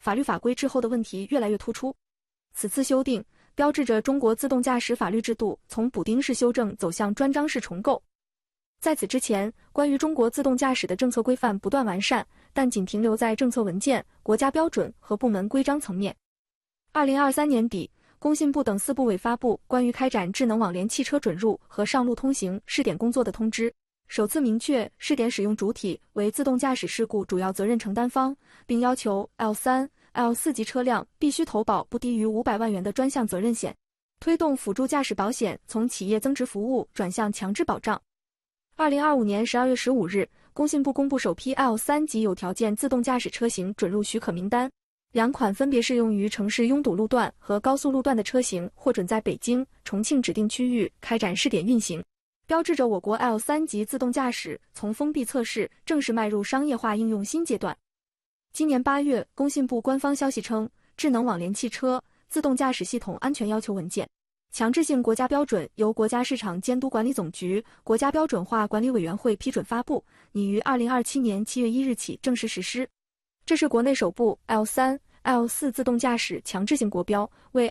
法律法规滞后的问题越来越突出。此次修订标志着中国自动驾驶法律制度从补丁式修正走向专章式重构。在此之前，关于中国自动驾驶的政策规范不断完善，但仅停留在政策文件、国家标准和部门规章层面。2023年底，工信部等4部委发布关于开展智能网联汽车准入和上路通行试点工作的通知，首次明确试点使用主体为自动驾驶事故主要责任承担方，并要求 L3、L4 级车辆必须投保不低于500万元的专项责任险，推动辅助驾驶保险从企业增值服务转向强制保障。2025年12月15日，工信部公布首批 L3 级有条件自动驾驶车型准入许可名单。2款分别适用于城市拥堵路段和高速路段的车型，获准在北京、重庆指定区域开展试点运行，标志着我国 L3 级自动驾驶从封闭测试正式迈入商业化应用新阶段。今年8月，工信部官方消息称，智能网联汽车自动驾驶系统安全要求文件强制性国家标准由国家市场监督管理总局国家标准化管理委员会批准发布，拟于2027年7月1日起正式实施。这是国内首部 L3、L4 自动驾驶强制性国标，为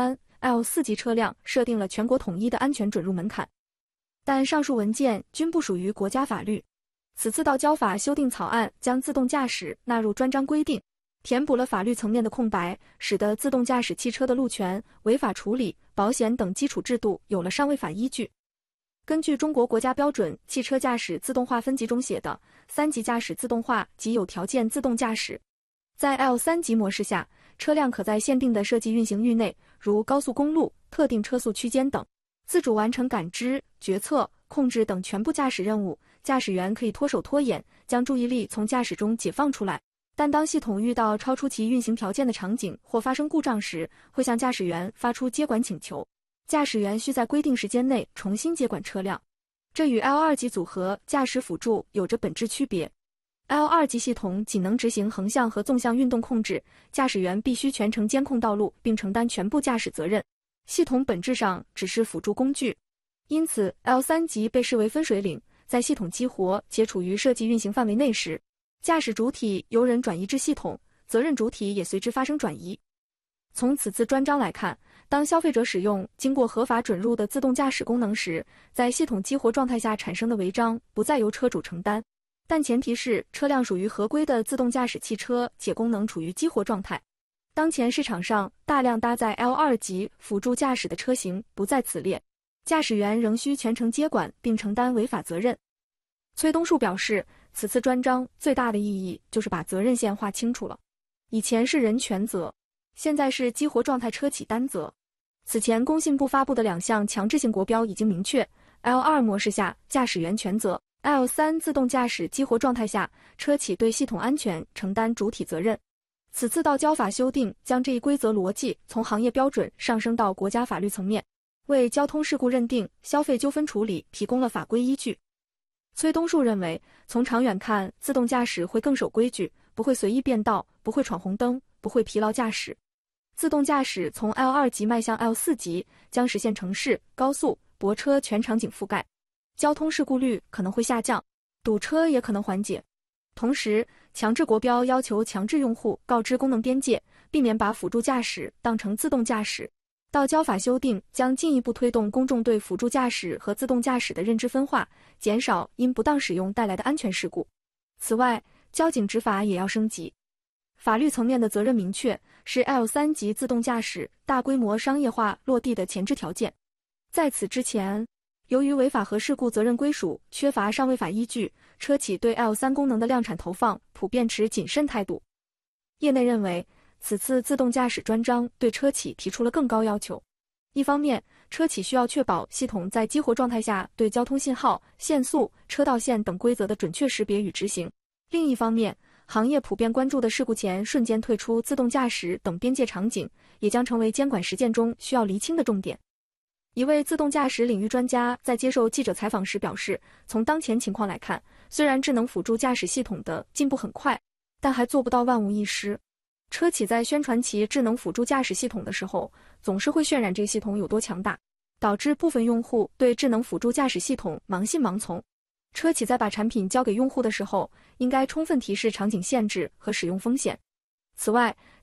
L3、L4 级车辆设定了全国统一的安全准入门槛。但上述文件均不属于国家法律。此次道交法修订草案将自动驾驶纳入专章规定，填补了法律层面的空白，使得自动驾驶汽车的路权、违法处理、保险等基础制度有了上位法依据。根据中国国家标准汽车驾驶自动化分级中写的3级驾驶自动化及有条件自动驾驶，在 L3 级模式下，车辆可在限定的设计运行域内，如高速公路、特定车速区间等，自主完成感知、决策、控制等全部驾驶任务，驾驶员可以脱手脱眼，将注意力从驾驶中解放出来。但当系统遇到超出其运行条件的场景或发生故障时，会向驾驶员发出接管请求，驾驶员需在规定时间内重新接管车辆。这与 L2 级组合驾驶辅助有着本质区别。L2 级系统仅能执行横向和纵向运动控制，驾驶员必须全程监控道路并承担全部驾驶责任。系统本质上只是辅助工具，因此 L3 级被视为分水岭，在系统激活且处于设计运行范围内时，驾驶主体由人转移至系统，责任主体也随之发生转移。从此次专章来看，当消费者使用经过合法准入的自动驾驶功能时，在系统激活状态下产生的违章不再由车主承担，但前提是车辆属于合规的自动驾驶汽车且功能处于激活状态。当前市场上大量搭载 L2 级辅助驾驶的车型不在此列，驾驶员仍需全程接管并承担违法责任。崔东树表示，此次专章最大的意义就是把责任线划清楚了，以前是人全责，现在是激活状态车企担责。此前工信部发布的2项强制性国标已经明确， L2 模式下驾驶员全责， L3 自动驾驶激活状态下车企对系统安全承担主体责任。此次道交法修订将这一规则逻辑从行业标准上升到国家法律层面，为交通事故认定、消费纠纷处理提供了法规依据。崔东树认为，从长远看，自动驾驶会更守规矩，不会随意变道，不会闯红灯，不会疲劳驾驶。自动驾驶从 L2 级迈向 L4 级，将实现城市、高速、泊车全场景覆盖，交通事故率可能会下降，堵车也可能缓解。同时，强制国标要求强制用户告知功能边界，避免把辅助驾驶当成自动驾驶。道交法修订将进一步推动公众对辅助驾驶和自动驾驶的认知分化，减少因不当使用带来的安全事故。此外，交警执法也要升级。法律层面的责任明确是 L3 级自动驾驶大规模商业化落地的前置条件。在此之前，由于违法和事故责任归属缺乏上位法依据，车企对 L3 功能的量产投放普遍持谨慎态度。业内认为，此次自动驾驶专章对车企提出了更高要求。一方面，车企需要确保系统在激活状态下对交通信号、限速、车道线等规则的准确识别与执行；另一方面，行业普遍关注的事故前瞬间退出自动驾驶等边界场景，也将成为监管实践中需要厘清的重点。一位自动驾驶领域专家在接受记者采访时表示，从当前情况来看，虽然智能辅助驾驶系统的进步很快，但还做不到万无一失。车企在宣传其智能辅助驾驶系统的时候，总是会渲染这系统有多强大，导致部分用户对智能辅助驾驶系统盲信盲从。车企在把产品交给用户的时候，应该充分提示场景限制和使用风险。此外，